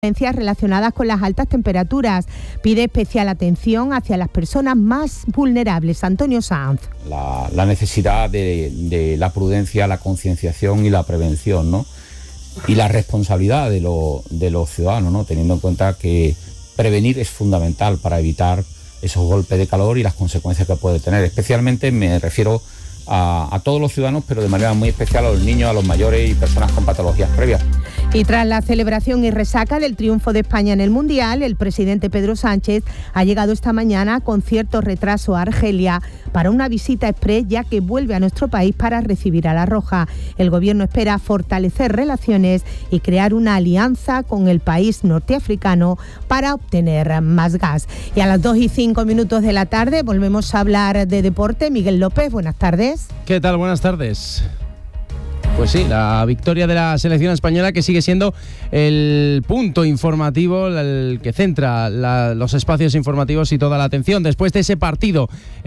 relacionadas con las altas temperaturas. Pide especial atención hacia las personas más vulnerables. Antonio Sanz. La necesidad de la prudencia, la concienciación y la prevención, ¿no? Y la responsabilidad de los ciudadanos, ¿no? Teniendo en cuenta que prevenir es fundamental para evitar esos golpes de calor y las consecuencias que puede tener. Especialmente me refiero a todos los ciudadanos, pero de manera muy especial a los niños, a los mayores y personas con patologías previas. Y tras la celebración y resaca del triunfo de España en el Mundial, el presidente Pedro Sánchez ha llegado esta mañana con cierto retraso a Argelia para una visita exprés, ya que vuelve a nuestro país para recibir a La Roja. El gobierno espera fortalecer relaciones y crear una alianza con el país norteafricano para obtener más gas. Y a las 2:05 de la tarde volvemos a hablar de deporte. Miguel López, buenas tardes. ¿Qué tal? Buenas tardes. Pues sí, la victoria de la selección española, que sigue siendo el punto informativo, el que centra los espacios informativos y toda la atención. Después de ese partido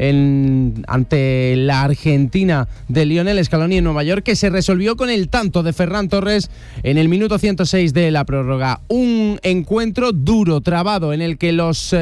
ante la Argentina de Lionel Scaloni en Nueva York, que se resolvió con el tanto de Ferran Torres en el minuto 106 de la prórroga. Un encuentro duro, trabado, en el que los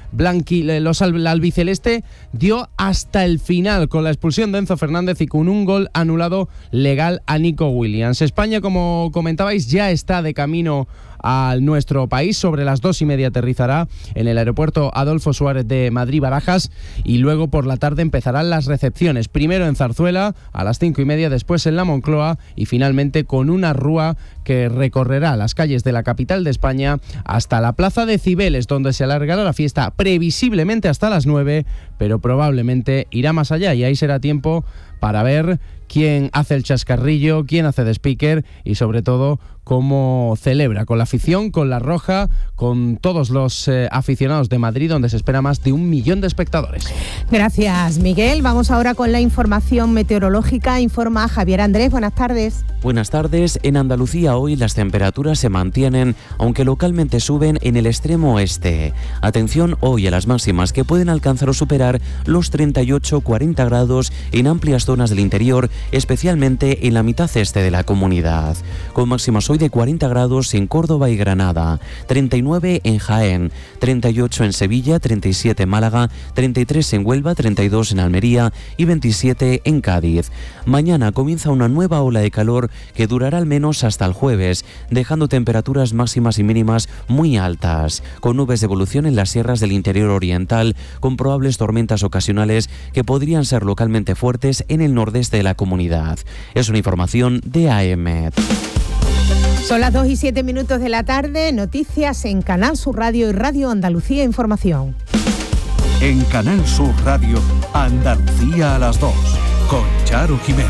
albiceleste dio hasta el final con la expulsión de Enzo Fernández y con un gol anulado legal a Nico Williams. España, como comentabais, ya está de camino a nuestro país. Sobre las 2:30 aterrizará en el aeropuerto Adolfo Suárez de Madrid-Barajas y luego por la tarde empezarán las recepciones. Primero en Zarzuela a las 5:30, después en la Moncloa y finalmente con una rúa que recorrerá las calles de la capital de España hasta la plaza de Cibeles, donde se alargará la fiesta previsiblemente hasta las 9, pero probablemente irá más allá y ahí será tiempo para ver quién hace el chascarrillo, quién hace de speaker y sobre todo cómo celebra con la afición, con La Roja, con todos los aficionados de Madrid, donde se espera más de 1 millón de espectadores. Gracias, Miguel. Vamos ahora con la información meteorológica. Informa Javier Andrés. Buenas tardes. Buenas tardes. En Andalucía hoy las temperaturas se mantienen, aunque localmente suben en el extremo oeste. Atención hoy a las máximas, que pueden alcanzar o superar los 38-40 grados en amplias zonas del interior, especialmente en la mitad este de la comunidad. Con máximas hoy de 40 grados en Córdoba y Granada, 39 en Jaén, 38 en Sevilla, 37 en Málaga, 33 en Huelva, 32 en Almería y 27 en Cádiz. Mañana comienza una nueva ola de calor que durará al menos hasta el jueves, dejando temperaturas máximas y mínimas muy altas, con nubes de evolución en las sierras del interior oriental, con probables tormentas ocasionales que podrían ser localmente fuertes en el nordeste de la comunidad. Es una información de AEMET. Son las 2:07 de la tarde. Noticias en Canal Sur Radio y Radio Andalucía Información. En Canal Sur Radio, Andalucía a las 2, con Charo Jiménez.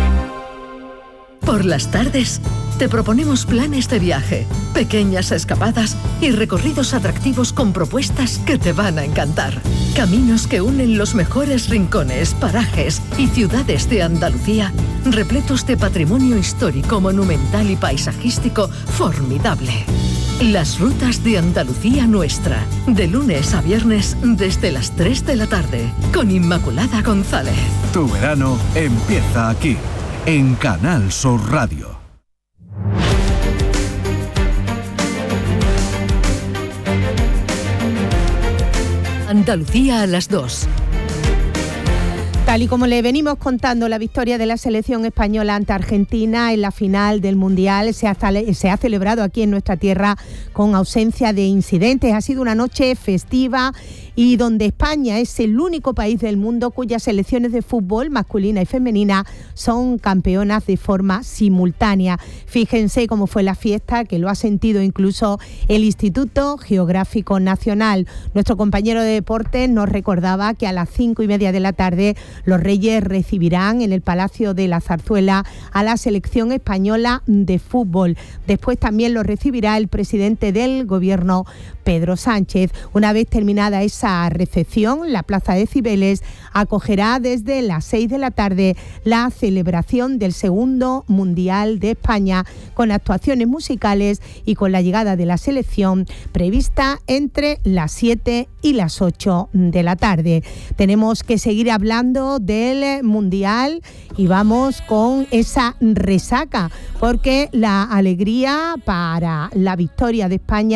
Por las tardes te proponemos planes de viaje, pequeñas escapadas y recorridos atractivos con propuestas que te van a encantar. Caminos que unen los mejores rincones, parajes y ciudades de Andalucía, repletos de patrimonio histórico, monumental y paisajístico formidable. Las rutas de Andalucía Nuestra, de lunes a viernes desde las 3 de la tarde, con Inmaculada González. Tu verano empieza aquí, en Canal Sur Radio. Andalucía a las 2. Tal y como le venimos contando, la victoria de la selección española ante Argentina en la final del Mundial se ha celebrado aquí en nuestra tierra con ausencia de incidentes. Ha sido una noche festiva y donde España es el único país del mundo cuyas selecciones de fútbol masculina y femenina son campeonas de forma simultánea. Fíjense cómo fue la fiesta, que lo ha sentido incluso el Instituto Geográfico Nacional. Nuestro compañero de deportes nos recordaba que a las 5:30 de la tarde los Reyes recibirán en el Palacio de la Zarzuela a la selección española de fútbol. Después también lo recibirá el presidente del Gobierno, Pedro Sánchez. Una vez terminada esa recepción, la plaza de Cibeles acogerá desde las 6 de la tarde la celebración del segundo Mundial de España, con actuaciones musicales y con la llegada de la selección prevista entre las 7 y las 8 de la tarde. Tenemos que seguir hablando partido del Mundial y vamos con esa resaca, porque la alegría para la victoria de España